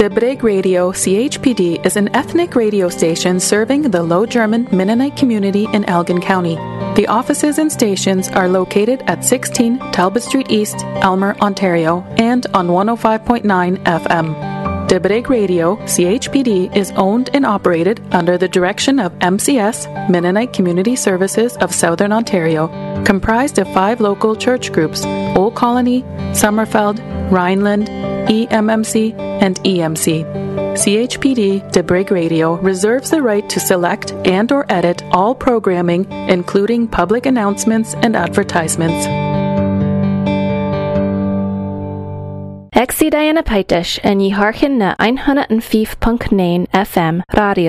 De Brig Radio CHPD is an ethnic radio station serving the Low German Mennonite community in Elgin County. The offices and stations are located at 16 Talbot Street East, Elmer, Ontario, and on 105.9 FM. De Brig Radio CHPD is owned and operated under the direction of MCS, Mennonite Community Services of Southern Ontario, comprised of 5 local church groups: Old Colony, Summerfeld, Rhineland, EMMC, and EMC. CHPD De Brig Radio reserves the right to select and or edit all programming, including public announcements and advertisements. Ag si Diana Paitish and ye hearken na 105.9 FM radio.